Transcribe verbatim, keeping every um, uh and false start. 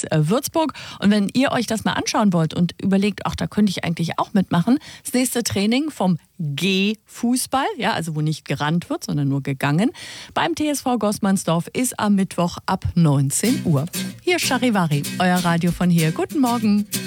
äh, Würzburg. Und wenn ihr euch das mal anschauen wollt und überlegt, ach, da könnte ich eigentlich auch mitmachen, das nächste Training vom G-Fußball, ja, also wo nicht gerannt wird, sondern nur gegangen, beim T S V Goßmannsdorf ist am Mittwoch ab neunzehn Uhr. Hier Charivari, euer Radio von hier. Guten Morgen.